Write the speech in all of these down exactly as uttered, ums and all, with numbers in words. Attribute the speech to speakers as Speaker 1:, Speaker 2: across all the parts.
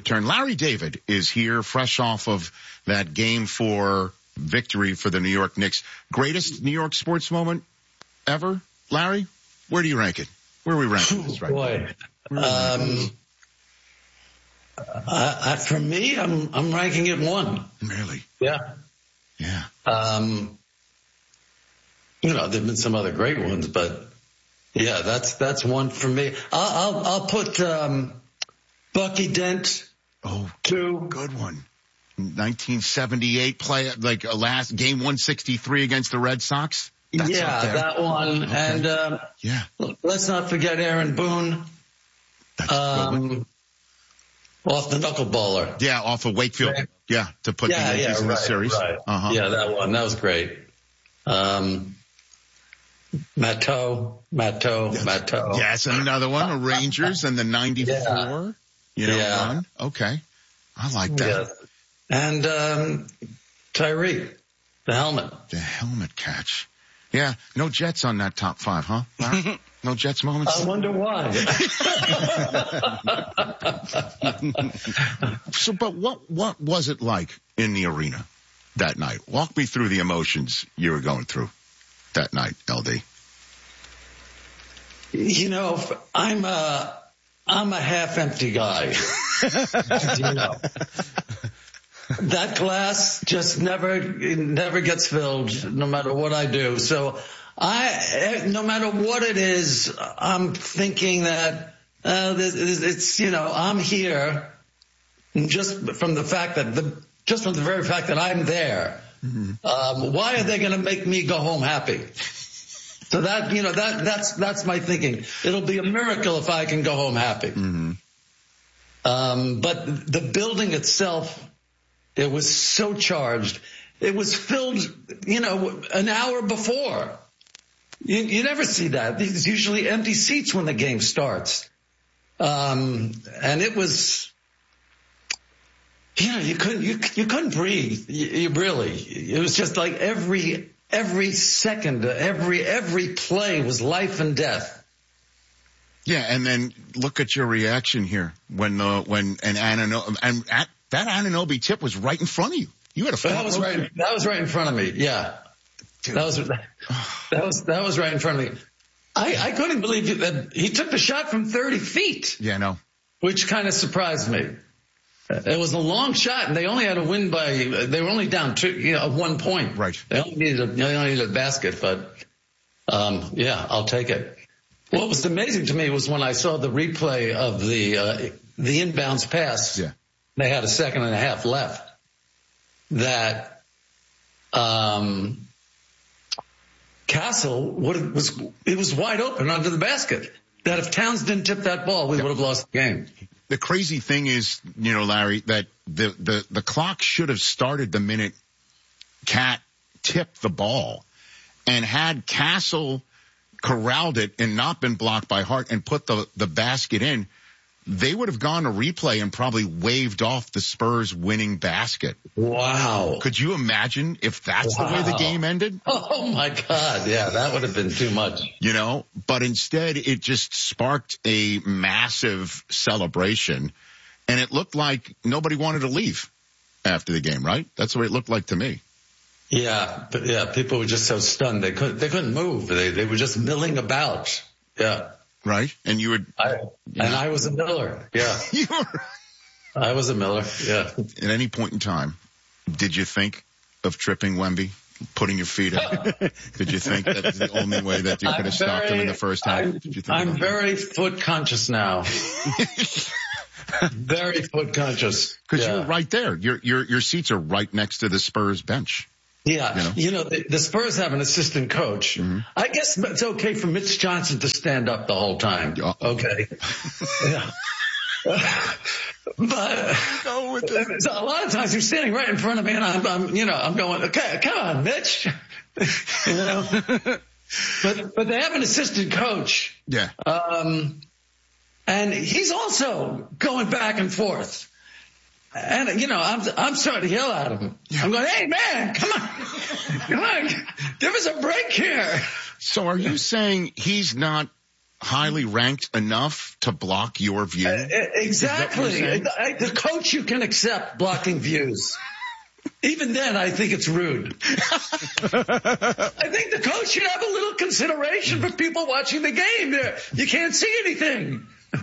Speaker 1: turn. Larry David is here, fresh off of that game four victory for the New York Knicks. Greatest New York sports moment ever, Larry? Where do you rank it? Where are we ranking this right
Speaker 2: Boy, now? Um, I, I, for me, I'm I'm ranking it one.
Speaker 1: Really?
Speaker 2: Yeah.
Speaker 1: Yeah.
Speaker 2: Um, you know, there've been some other great ones, but yeah, that's that's one for me. I'll I'll, I'll put um, Bucky Dent.
Speaker 1: Oh,
Speaker 2: two.
Speaker 1: Good one. nineteen seventy-eight play, like a last game one sixty-three against the Red Sox. That's
Speaker 2: yeah, that one. Okay. And um,
Speaker 1: yeah,
Speaker 2: let's not forget Aaron Boone.
Speaker 1: That's
Speaker 2: um, off the knuckleballer.
Speaker 1: Yeah, off of Wakefield. Right. Yeah, to put
Speaker 2: yeah,
Speaker 1: the Yankees
Speaker 2: yeah,
Speaker 1: in
Speaker 2: right,
Speaker 1: the series.
Speaker 2: Right.
Speaker 1: Uh-huh.
Speaker 2: Yeah, that one. That was great. Um, Matteau, Matteau, Matteau.
Speaker 1: Yes, another one. The Rangers and the ninety-four. Yeah. You know,
Speaker 2: yeah.
Speaker 1: run. Okay. I like that.
Speaker 2: Yeah. And um, Tyree, the helmet.
Speaker 1: The helmet catch. Yeah, no Jets on that top five, huh? No Jets moments?
Speaker 2: I wonder why.
Speaker 1: So, but what, what was it like in the arena that night? Walk me through the emotions you were going through that night, L D.
Speaker 2: You know, I'm a, I'm a half empty guy. You know. That glass just never, never gets filled no matter what I do. So I, no matter what it is, I'm thinking that, uh, it's, you know, I'm here just from the fact that the, just from the very fact that I'm there. Mm-hmm. Um, why are they going to make me go home happy? So that, you know, that, that's, that's my thinking. It'll be a miracle if I can go home happy.
Speaker 1: Mm-hmm.
Speaker 2: Um, but the building itself, it was so charged. It was filled, you know, an hour before. You, you never see that. There's usually empty seats when the game starts. Um, and it was, you know, you couldn't, you, you couldn't breathe. You, you really, it was just like every, every second, every, every play was life and death.
Speaker 1: Yeah. And then look at your reaction here when the, when an Anunoby, and at, that Anunoby tip was right in front of you. You had a
Speaker 2: that was right. Tip. That was right in front of me. Yeah, Dude. that was that was that was right in front of me. I, I couldn't believe that he took the shot from thirty feet.
Speaker 1: Yeah, no.
Speaker 2: Which kind of surprised me. It was a long shot, and they only had to win by. They were only down two, you know, one point.
Speaker 1: Right.
Speaker 2: They only needed a, they only needed a basket, but um, yeah, I'll take it. What was amazing to me was when I saw the replay of the uh, the inbounds pass.
Speaker 1: Yeah.
Speaker 2: They had a second and a half left. That um, Castle would was it was wide open under the basket. That if Towns didn't tip that ball, we would have lost the game.
Speaker 1: The crazy thing is, you know, Larry, that the the the clock should have started the minute Cat tipped the ball, and had Castle corralled it and not been blocked by Hart and put the the basket in, they would have gone to replay and probably waved off the Spurs winning basket.
Speaker 2: Wow.
Speaker 1: Could you imagine if that's wow. the way the game ended?
Speaker 2: Oh my God. Yeah, that would have been too much.
Speaker 1: You know, but instead it just sparked a massive celebration, and it looked like nobody wanted to leave after the game, right? That's the way it looked like to me.
Speaker 2: Yeah. But yeah, people were just so stunned. They couldn't, they couldn't move. They, they were just milling about. Yeah.
Speaker 1: Right. And you were,
Speaker 2: I,
Speaker 1: you
Speaker 2: and
Speaker 1: know.
Speaker 2: I was a Miller. Yeah.
Speaker 1: You were.
Speaker 2: I was a Miller. Yeah.
Speaker 1: At any point in time, did you think of tripping Wemby, putting your feet up? Did you think that was the only way that you could have stopped him in the first half?
Speaker 2: I'm,
Speaker 1: Did you think
Speaker 2: I'm very that? foot conscious now. Very foot conscious.
Speaker 1: Cause
Speaker 2: yeah.
Speaker 1: you're right there. Your, your, your seats are right next to the Spurs bench.
Speaker 2: Yeah. You know, you know the, the Spurs have an assistant coach. Mm-hmm. I guess it's okay for Mitch Johnson to stand up the whole time. Uh, okay. Yeah. But go with this. A lot of times you're standing right in front of me and I'm, I'm you know, I'm going, okay, come on, Mitch. You know, but, but they have an assistant coach.
Speaker 1: Yeah.
Speaker 2: Um, and he's also going back and forth. And, you know, I'm, I'm starting to yell at him. Yeah. I'm going, hey, man, come on. Come on. Give us a break here.
Speaker 1: So are you saying he's not highly ranked enough to block your view?
Speaker 2: Uh, exactly. I, the coach you can accept blocking views. Even then, I think it's rude. I think the coach should have a little consideration for people watching the game. There, you can't see anything.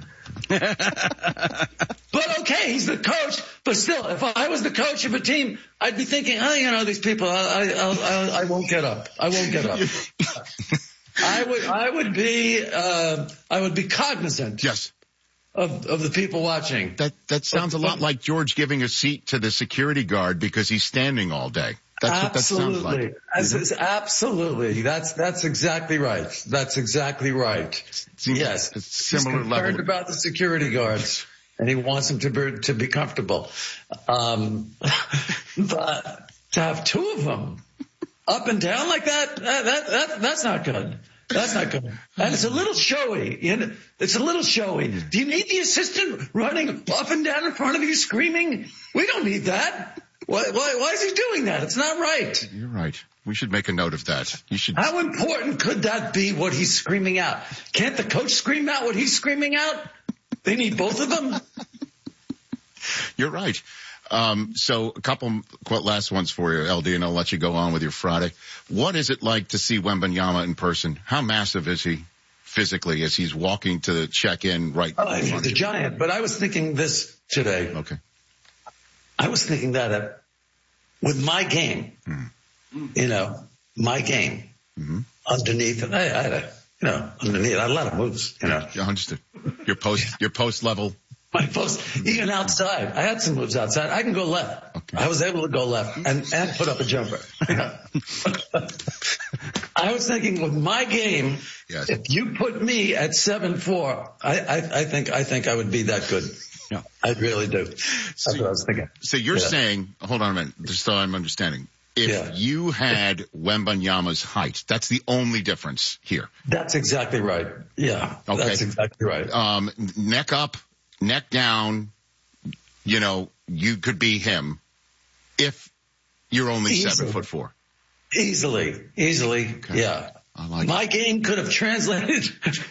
Speaker 2: But okay, he's the coach. But still, if I was the coach of a team, I'd be thinking, oh, you know, these people, I, I, I, I won't get up. I won't get up. I would, I would be, uh, I would be cognizant.
Speaker 1: Yes.
Speaker 2: Of, of the people watching.
Speaker 1: That, that sounds a lot like George giving a seat to the security guard because he's standing all day. That's what that sounds like.
Speaker 2: As, as, absolutely. That's, that's exactly right. That's exactly right.
Speaker 1: Seems
Speaker 2: yes.
Speaker 1: A similar
Speaker 2: He's concerned
Speaker 1: level.
Speaker 2: about the security guards and he wants them to be, to be comfortable. Um, but to have two of them up and down like that, that, that, that that's not good. That's not good. And it's a little showy. You know, it's a little showy. Do you need the assistant running up and down in front of you screaming? We don't need that. Why, why, why is he doing that? It's not right.
Speaker 1: You're right. We should make a note of that. You should.
Speaker 2: How important could that be, what he's screaming out? Can't the coach scream out what he's screaming out? They need both of them?
Speaker 1: You're right. Um, so a couple last ones for you, L D, and I'll let you go on with your Friday. What is it like to see Wembanyama in person? How massive is he physically as he's walking to the check-in right?
Speaker 2: Oh, he's a giant. But I was thinking this today.
Speaker 1: Okay.
Speaker 2: I was thinking that uh, with my game, mm. you know, my game mm-hmm. underneath, I, I had a, you know, underneath, I had a lot of moves, you know.
Speaker 1: You understood. Your post, your post level.
Speaker 2: My post, even outside. I had some moves outside. I can go left. Okay. I was able to go left and, and put up a jumper. I was thinking with my game, yes. if you put me at seven four, I, I, I think I think I would be that good. Yeah. I really do. That's so, what I was thinking.
Speaker 1: So you're
Speaker 2: yeah.
Speaker 1: saying, hold on a minute, just so I'm understanding. If yeah. you had Wembanyama's height, that's the only difference here.
Speaker 2: That's exactly right. Yeah. Okay. That's exactly right.
Speaker 1: Um, neck up. Neck down, you know, you could be him if you're only easily. seven foot four.
Speaker 2: Easily, easily, okay. yeah.
Speaker 1: I like
Speaker 2: My
Speaker 1: it.
Speaker 2: game could have translated.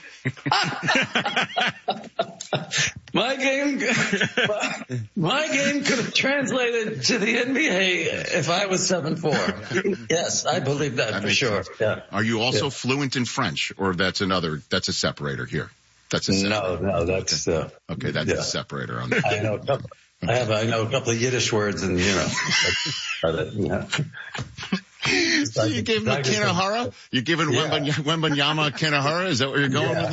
Speaker 2: my game, my, my game could have translated to the N B A if I was seven four. Yes, I believe that, that for sure. Yeah.
Speaker 1: Are you also
Speaker 2: yeah.
Speaker 1: fluent in French, or that's another? That's a separator here. That's a separator.
Speaker 2: No, no, that's
Speaker 1: okay.
Speaker 2: Uh,
Speaker 1: okay, that's
Speaker 2: yeah.
Speaker 1: a separator on that.
Speaker 2: I know. A couple, I have. I know a couple of Yiddish words, and you know. But, you know.
Speaker 1: So you gave him a Kanahara? You're giving yeah. Wembanyama a Kanahara? Is that where you're going yeah.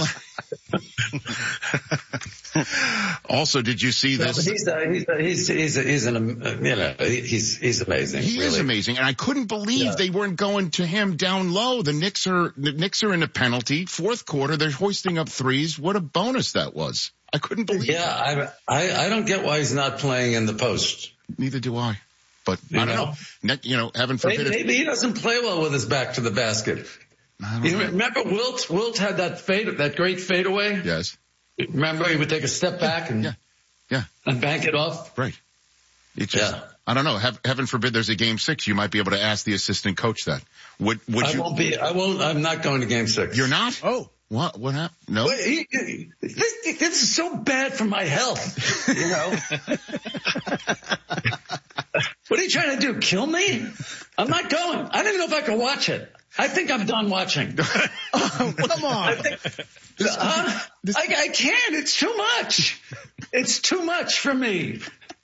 Speaker 1: with? Also, did you see this?
Speaker 2: No, he's, uh, he's, uh, he's, he's, he's an, uh, you know, he's, he's amazing.
Speaker 1: He
Speaker 2: really.
Speaker 1: is amazing. And I couldn't believe yeah. they weren't going to him down low. The Knicks are, the Knicks are in a penalty. Fourth quarter, they're hoisting up threes. What a bonus that was. I couldn't believe
Speaker 2: yeah,
Speaker 1: it.
Speaker 2: Yeah, I, I, I don't get why he's not playing in the post.
Speaker 1: Neither do I. But you I don't know. know. You know, heaven forbid.
Speaker 2: Maybe, maybe he doesn't play well with his back to the basket.
Speaker 1: I don't
Speaker 2: you
Speaker 1: know.
Speaker 2: Remember Wilt? Wilt had that fade, that great fadeaway?
Speaker 1: Yes.
Speaker 2: Remember he would take a step back and,
Speaker 1: yeah. Yeah.
Speaker 2: and bank it off?
Speaker 1: Right. It just,
Speaker 2: yeah.
Speaker 1: I don't know. Heaven forbid there's a game six. You might be able to ask the assistant coach that. Would, would
Speaker 2: I
Speaker 1: you?
Speaker 2: won't be, I won't, I'm not going to game six.
Speaker 1: You're not?
Speaker 2: Oh.
Speaker 1: What? What happened? No.
Speaker 2: Wait, he, he, this, this is so bad for my health. You know? What are you trying to do? Kill me? I'm not going. I don't even know if I can watch it. I think I'm done watching.
Speaker 1: Oh, come on.
Speaker 2: I, think, uh, I, I can't. It's too much. It's too much for me.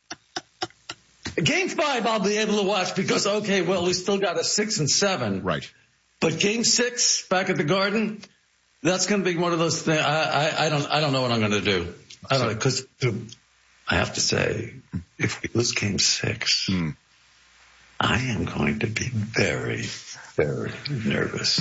Speaker 2: Game five I'll be able to watch because, okay, well, we still got a six and seven.
Speaker 1: Right.
Speaker 2: But game six back at the Garden, that's going to be one of those things. I, I, I don't, I don't know what I'm going to do. I don't know, because I have to say, if we lose game six, hmm. I am going to be very, very nervous.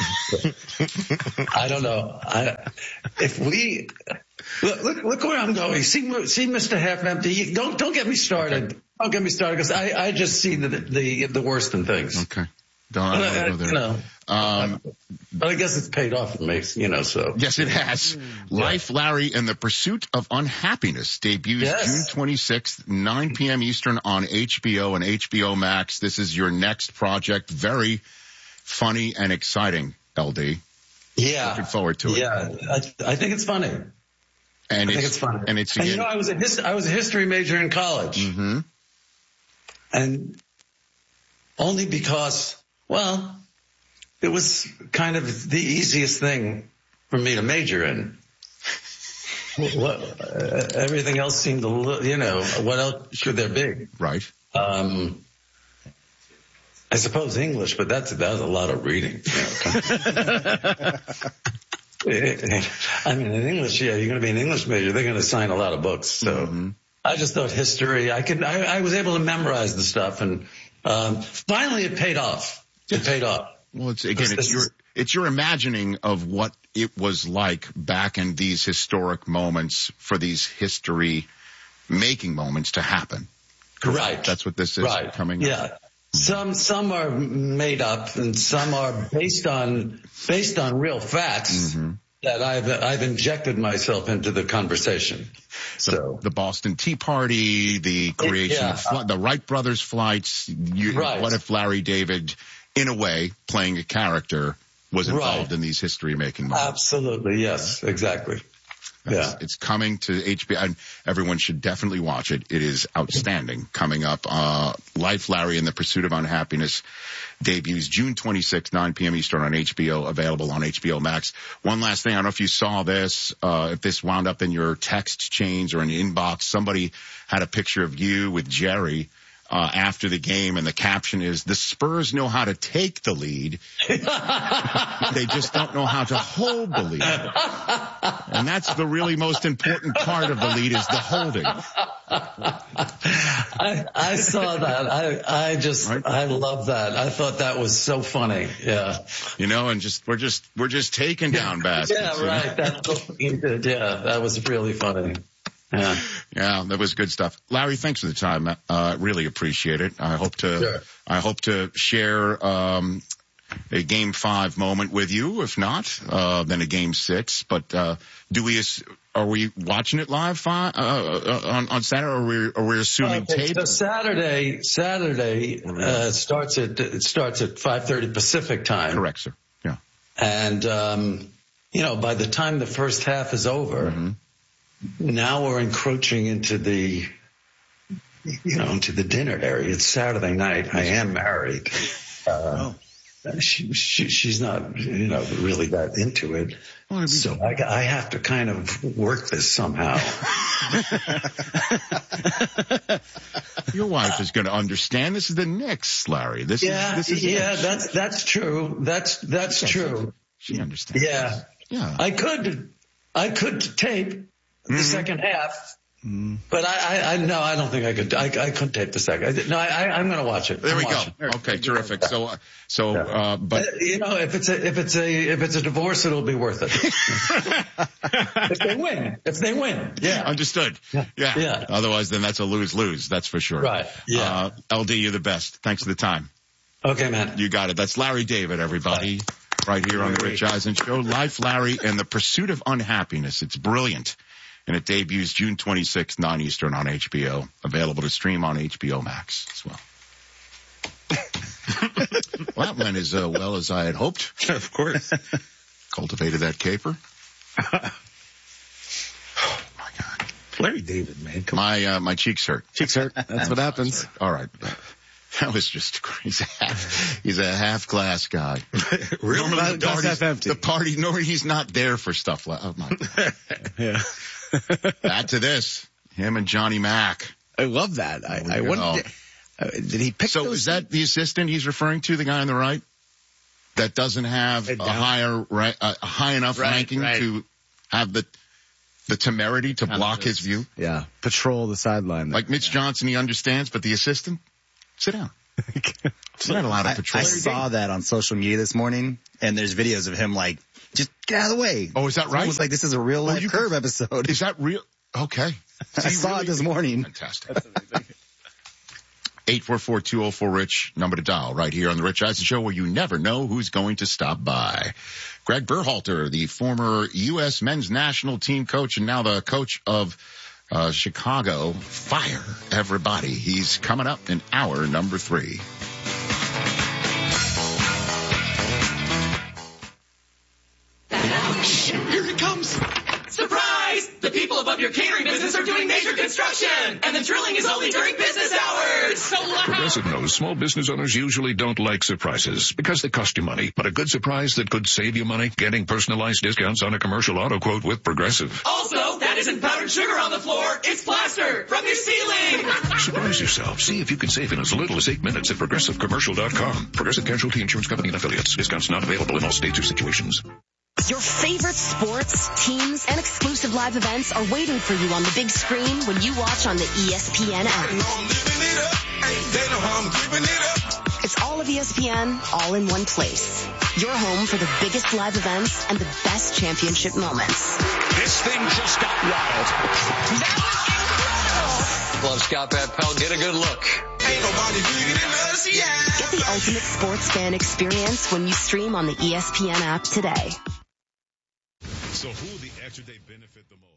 Speaker 2: I don't know. I, if we look, look, look where I'm going. See, see, Mister Half Empty. Don't, don't get me started. Okay. Don't get me started because I, I just see the, the, the worst in things.
Speaker 1: Okay. Don't, I don't
Speaker 2: I,
Speaker 1: know there.
Speaker 2: You know,
Speaker 1: um,
Speaker 2: but I guess it's paid off for me, you know, so.
Speaker 1: Yes, it has. Yeah. Life, Larry, and the Pursuit of Unhappiness debuts yes. June twenty-sixth, nine p.m. Eastern on H B O and H B O Max. This is your next project. Very funny and exciting, L D.
Speaker 2: Yeah.
Speaker 1: Looking forward to it.
Speaker 2: Yeah. I, I think it's funny.
Speaker 1: And
Speaker 2: I
Speaker 1: it's,
Speaker 2: think it's funny.
Speaker 1: And it's
Speaker 2: and
Speaker 1: again.
Speaker 2: you know, I was a his, I was a history major in college.
Speaker 1: Mm-hmm.
Speaker 2: And only because, well, it was kind of the easiest thing for me to major in. What, uh, everything else seemed a little, you know, what else should there be?
Speaker 1: Right.
Speaker 2: Um, I suppose English, but that's, that's a lot of reading. You know. I mean, in English, yeah, you're going to be an English major. They're going to sign a lot of books. So mm-hmm. I just thought history, I could, I, I was able to memorize the stuff, and um, finally it paid off. It paid off.
Speaker 1: Well, it's again, it's your, it's your imagining of what it was like back in these historic moments for these history making moments to happen. Correct.
Speaker 2: Right.
Speaker 1: That's what this is
Speaker 2: right.
Speaker 1: coming.
Speaker 2: Yeah.
Speaker 1: Up.
Speaker 2: Some, some are made up and some are based on, based on real facts mm-hmm. that I've, I've injected myself into the conversation. So
Speaker 1: the, the Boston Tea Party, the creation yeah. of fl- the Wright brothers flights. You,
Speaker 2: right.
Speaker 1: What if Larry David, in a way, playing a character, was involved right. in these history making moments?
Speaker 2: Absolutely. Yes, exactly.
Speaker 1: That's,
Speaker 2: yeah.
Speaker 1: It's coming to H B O, and everyone should definitely watch it. It is outstanding. Coming up, uh, Life, Larry, and the Pursuit of Unhappiness debuts June twenty-sixth, nine p.m. Eastern on H B O, available on H B O Max. One last thing, I don't know if you saw this, uh, if this wound up in your text chains or in your inbox. Somebody had a picture of you with Jerry Uh, after the game, and the caption is, "The Spurs know how to take the lead. They just don't know how to hold the lead." And that's the really most important part of the lead, is the holding.
Speaker 2: I, I saw that. I, I just, right? I love that. I thought that was so funny. Yeah.
Speaker 1: You know, and just, we're just, we're just taking down baskets.
Speaker 2: Yeah, right.
Speaker 1: You know?
Speaker 2: That's what you did. Yeah, that was really funny. Yeah.
Speaker 1: Yeah, that was good stuff. Larry, thanks for the time. Uh, really appreciate it. I hope to,
Speaker 2: sure.
Speaker 1: I hope to share, um, a game five moment with you. If not, uh, then a game six. But, uh, do we, are we watching it live five, uh, on, on Saturday, or are we, are we assuming
Speaker 2: okay,
Speaker 1: tape?
Speaker 2: So Saturday, Saturday, uh, starts at, it starts at five thirty Pacific time.
Speaker 1: Correct, sir. Yeah.
Speaker 2: And, um, you know, by the time the first half is over, mm-hmm. now we're encroaching into the, you know, into the dinner area. It's Saturday night. I am married. Uh, oh. she, she, she's not, you know, really that into it. Well, so I, I have to kind of work this somehow.
Speaker 1: Your wife is going to understand. This is the Knicks, Larry. This
Speaker 2: yeah,
Speaker 1: is, this is
Speaker 2: yeah,
Speaker 1: it.
Speaker 2: that's, that's true. That's, that's yes, true.
Speaker 1: She understands.
Speaker 2: Yeah.
Speaker 1: Yeah.
Speaker 2: I could, I could tape the mm-hmm. second half, mm. but I, I, I, no, I don't think I could, I, I couldn't tape the second. No, I, I I'm going to watch it.
Speaker 1: There
Speaker 2: I'm
Speaker 1: we
Speaker 2: watching.
Speaker 1: go. Okay, terrific. So, uh, so,
Speaker 2: yeah.
Speaker 1: uh, but.
Speaker 2: You know, if it's a, if it's a, if it's a divorce, it'll be worth it. If they win, if they win. Yeah.
Speaker 1: Understood. Yeah. yeah.
Speaker 2: Yeah.
Speaker 1: Otherwise, then that's a lose-lose. That's for sure.
Speaker 2: Right. Yeah.
Speaker 1: Uh, L D, you're the best. Thanks for the time.
Speaker 2: Okay, man.
Speaker 1: You got it. That's Larry David, everybody. Right. Right here on the Rich Eisen Show. Life, Larry, and the Pursuit of Unhappiness. It's brilliant. And it debuts June twenty-sixth, nine Eastern on H B O. Available to stream on H B O Max as well. Well, that went as uh, well as I had hoped.
Speaker 3: Of course.
Speaker 1: Cultivated that caper.
Speaker 3: Oh, my God. Larry David, man. Come
Speaker 1: my, uh, my cheeks hurt.
Speaker 3: Cheeks hurt. That's what happens.
Speaker 1: All right. That was just crazy. He's a half glass guy.
Speaker 3: Real
Speaker 1: normally
Speaker 3: glass half empty.
Speaker 1: The party, normally he's not there for stuff like, oh my God.
Speaker 3: Yeah.
Speaker 1: Back to this. Him and Johnny Mac.
Speaker 3: I love that. I, I wonder, uh, did he pick
Speaker 1: So
Speaker 3: those
Speaker 1: is that the assistant he's referring to, the guy on the right? That doesn't have a higher, ra- a high enough
Speaker 3: right,
Speaker 1: ranking
Speaker 3: right.
Speaker 1: to have the, the temerity to block his view?
Speaker 3: Yeah. Patrol the sideline.
Speaker 1: Like Mitch yeah. Johnson, he understands, but the assistant? Sit down. It's not allowed to patrol.
Speaker 4: I, I saw that on social media this morning, and there's videos of him like, just get out of the way.
Speaker 1: Oh, is that right?
Speaker 4: It was like this is a real life well, Curb can, episode.
Speaker 1: Is that real? Okay.
Speaker 4: I saw really, it this morning.
Speaker 1: Fantastic. eight four four, two oh four, RICH, number to dial right here on the Rich Eisen Show, where you never know who's going to stop by. Greg Berhalter, the former U S men's national team coach and now the coach of Uh, Chicago, fire everybody. He's coming up in hour number three.
Speaker 5: doing major construction, and the drilling is only during business hours. So loud.
Speaker 6: Progressive knows small business owners usually don't like surprises because they cost you money. But a good surprise that could save you money, getting personalized discounts on a commercial auto quote with Progressive.
Speaker 5: Also, that isn't powdered sugar on the floor. It's plaster from your ceiling.
Speaker 6: Surprise yourself. See if you can save in as little as eight minutes at progressive commercial dot com. Progressive Casualty Insurance Company and affiliates. Discounts not available in all states or situations.
Speaker 7: Your favorite sports, teams, and exclusive live events are waiting for you on the big screen when you watch on the E S P N app. It's all of E S P N, all in one place. Your home for the biggest live events and the best championship moments.
Speaker 8: This thing just got wild. That was incredible. Love Scott Van Pelt. Get a good look. Ain't nobody bigger than us, yeah.
Speaker 7: Get the ultimate sports fan experience when you stream on the E S P N app today.
Speaker 6: So who will the extra day benefit the most?